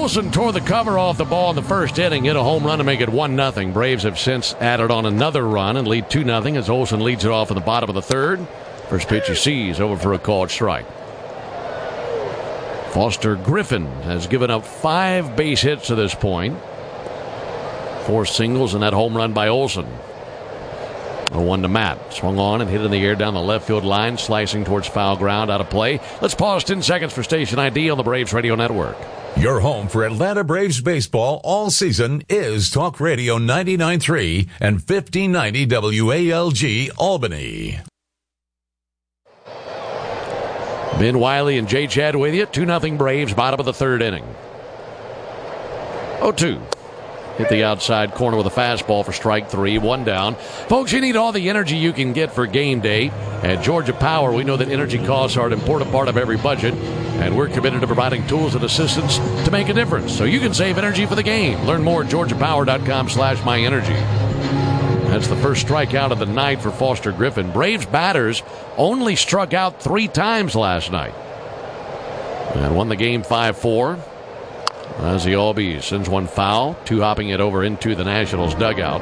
Olson tore the cover off the ball in the first inning, hit a home run to make it 1-0. Braves have since added on another run and lead 2-0 as Olson leads it off in the bottom of the third. First pitch he sees, over for a called strike. Foster Griffin has given up 5 base hits to this point. 4 singles and that home run by Olson. A 1 to Matt. Swung on and hit in the air down the left field line, slicing towards foul ground, out of play. Let's pause 10 seconds for station ID on the Braves Radio Network. Your home for Atlanta Braves baseball all season is Talk Radio 99.3 and 1590 WALG Albany. Ben Wiley and Jay Chad with you. 2-0 Braves, bottom of the third inning. 0-2. Hit the outside corner with a fastball for strike 3. 1 down. Folks, you need all the energy you can get for game day. At Georgia Power, we know that energy costs are an important part of every budget, and we're committed to providing tools and assistance to make a difference so you can save energy for the game. Learn more at georgiapower.com/myenergy. That's the first strikeout of the night for Foster Griffin. Braves batters only struck out 3 times last night and won the game 5-4. As the Albies sends one foul, 2-hopping it over into the Nationals dugout.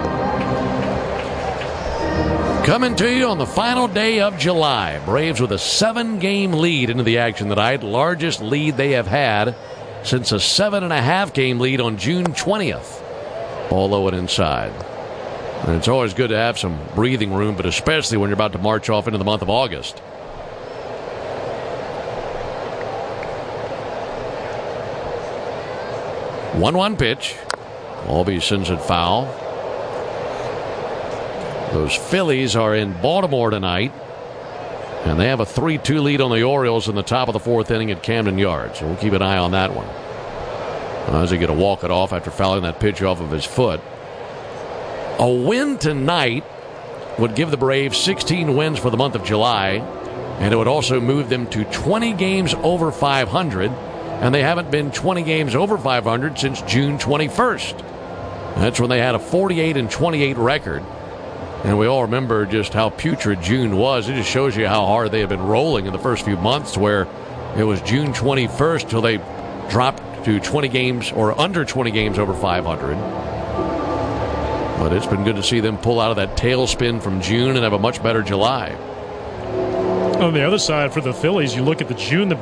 Coming to you on the final day of July. Braves with a 7-game lead into the action tonight. Largest lead they have had since a 7.5-game lead on June 20th. Ball low and inside. And it's always good to have some breathing room, but especially when you're about to march off into the month of August. 1-1 pitch. Albies sends it foul. Those Phillies are in Baltimore tonight, and they have a 3-2 lead on the Orioles in the top of the 4th inning at Camden Yards. So we'll keep an eye on that one. As he get to walk it off after fouling that pitch off of his foot. A win tonight would give the Braves 16 wins for the month of July, and it would also move them to 20 games over 500. And they haven't been 20 games over 500 since June 21st. That's when they had a 48-28 record. And we all remember just how putrid June was. It just shows you how hard they have been rolling in the first few months, where it was June 21st till they dropped to 20 games or under 20 games over 500. But it's been good to see them pull out of that tailspin from June and have a much better July. On the other side, for the Phillies, you look at the June, the